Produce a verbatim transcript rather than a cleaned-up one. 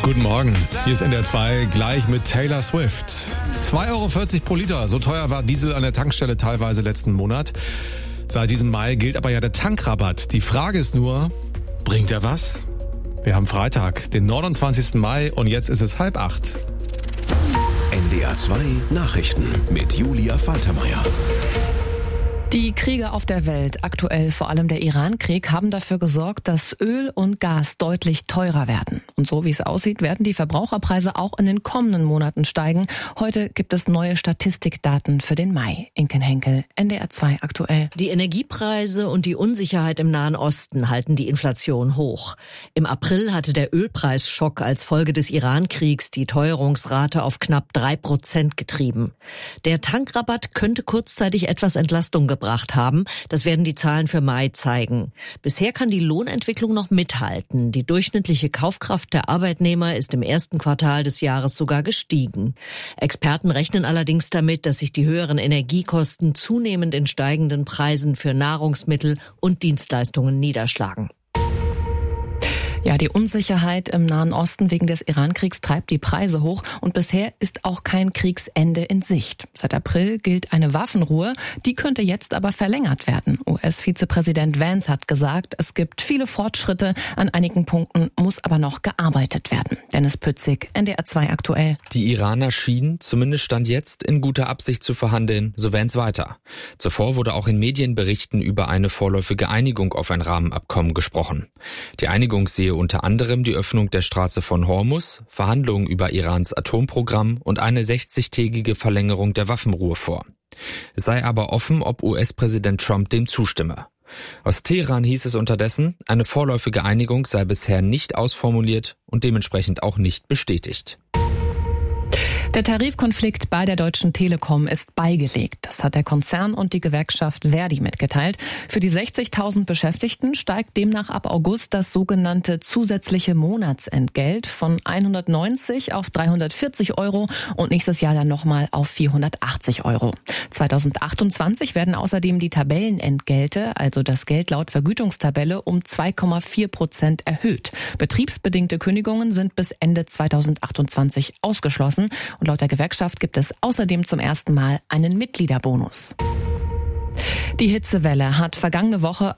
Guten Morgen, hier ist N D R zwei, gleich mit Taylor Swift. zwei Euro vierzig pro Liter, so teuer war Diesel an der Tankstelle teilweise letzten Monat. Seit diesem Mai gilt aber ja der Tankrabatt. Die Frage ist nur, bringt er was? Wir haben Freitag, den neunundzwanzigsten Mai und jetzt ist es halb acht. N D R zwei Nachrichten mit Julia Faltermeier. Die Kriege auf der Welt, aktuell vor allem der Iran-Krieg, haben dafür gesorgt, dass Öl und Gas deutlich teurer werden. Und so wie es aussieht, werden die Verbraucherpreise auch in den kommenden Monaten steigen. Heute gibt es neue Statistikdaten für den Mai. Inken Henkel, N D R zwei aktuell. Die Energiepreise und die Unsicherheit im Nahen Osten halten die Inflation hoch. Im April hatte der Ölpreisschock als Folge des Iran-Kriegs die Teuerungsrate auf knapp drei Prozent getrieben. Der Tankrabatt könnte kurzzeitig etwas Entlastung gebracht haben. Das werden die Zahlen für Mai zeigen. Bisher kann die Lohnentwicklung noch mithalten. Die durchschnittliche Kaufkraft der Arbeitnehmer ist im ersten Quartal des Jahres sogar gestiegen. Experten rechnen allerdings damit, dass sich die höheren Energiekosten zunehmend in steigenden Preisen für Nahrungsmittel und Dienstleistungen niederschlagen. Ja, die Unsicherheit im Nahen Osten wegen des Iran-Kriegs treibt die Preise hoch und bisher ist auch kein Kriegsende in Sicht. Seit April gilt eine Waffenruhe, die könnte jetzt aber verlängert werden. U S-Vizepräsident Vance hat gesagt, es gibt viele Fortschritte, an einigen Punkten muss aber noch gearbeitet werden. Dennis Pützig, N D R zwei aktuell. Die Iraner schienen, zumindest Stand jetzt, in guter Absicht zu verhandeln, so Vance weiter. Zuvor wurde auch in Medienberichten über eine vorläufige Einigung auf ein Rahmenabkommen gesprochen. Die Einigung sehe unter anderem die Öffnung der Straße von Hormuz, Verhandlungen über Irans Atomprogramm und eine sechzigtägige Verlängerung der Waffenruhe vor. Es sei aber offen, ob U S-Präsident Trump dem zustimme. Aus Teheran hieß es unterdessen, eine vorläufige Einigung sei bisher nicht ausformuliert und dementsprechend auch nicht bestätigt. Der Tarifkonflikt bei der Deutschen Telekom ist beigelegt. Das hat der Konzern und die Gewerkschaft Verdi mitgeteilt. Für die sechzigtausend Beschäftigten steigt demnach ab August das sogenannte zusätzliche Monatsentgelt von hundertneunzig auf dreihundertvierzig Euro und nächstes Jahr dann nochmal auf vierhundertachtzig Euro. zweitausendachtundzwanzig werden außerdem die Tabellenentgelte, also das Geld laut Vergütungstabelle, um zwei Komma vier Prozent erhöht. Betriebsbedingte Kündigungen sind bis Ende zweitausendachtundzwanzig ausgeschlossen. Und laut der Gewerkschaft gibt es außerdem zum ersten Mal einen Mitgliederbonus. Die Hitzewelle hat vergangene Woche